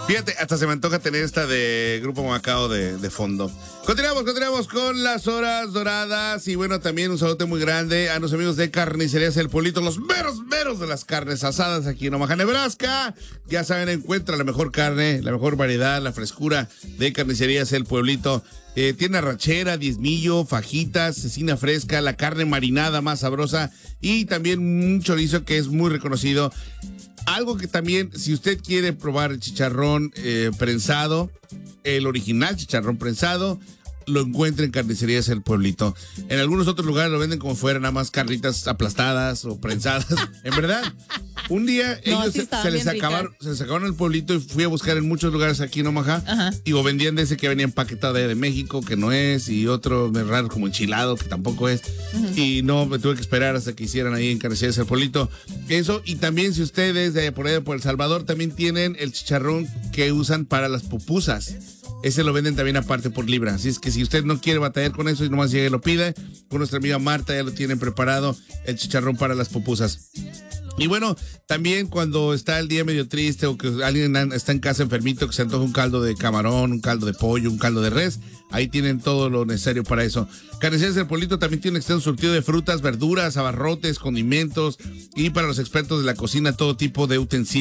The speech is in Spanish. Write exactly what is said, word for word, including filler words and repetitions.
Fíjate, hasta se me antoja tener esta de Grupo Macao de, de fondo. Continuamos, continuamos con las horas doradas. Y bueno, también un saludo muy grande a los amigos de Carnicerías El Pueblito, los meros, meros de las carnes asadas aquí en Omaha, Nebraska. Ya saben, encuentra la mejor carne, la mejor variedad, la frescura de Carnicerías El Pueblito. Eh, tiene arrachera, diezmillo, fajitas, cecina fresca, la carne marinada más sabrosa y también un chorizo que es muy reconocido. Algo que también, si usted quiere probar el chicharrón eh, prensado, el original chicharrón prensado, lo encuentra en Carnicerías El Pueblito. En algunos otros lugares lo venden como fuera, nada más carnitas aplastadas o prensadas. En verdad, un día No, ellos sí se, se les ricas. acabaron, se les acabaron el pueblito y fui a buscar en muchos lugares aquí en Omaha. Ajá. Y o vendían de ese que venía empaquetado de, de México, que no es, y otro raro como enchilado, que tampoco es. Uh-huh. Y no, me tuve que esperar hasta que hicieran ahí en Carnicerías El Pueblito. Eso, y también si ustedes de por ahí por El Salvador también tienen el chicharrón que usan para las pupusas. Ese lo venden también aparte por libra. Así es que si usted no quiere batallar con eso y nomás llegue y lo pide, con nuestra amiga Marta ya lo tienen preparado, el chicharrón para las pupusas. Y bueno, también cuando está el día medio triste o que alguien está en casa enfermito, que se antoja un caldo de camarón, un caldo de pollo, un caldo de res, ahí tienen todo lo necesario para eso. Carnicerías El Pueblito también tiene un extenso surtido de frutas, verduras, abarrotes, condimentos y para los expertos de la cocina todo tipo de utensilios.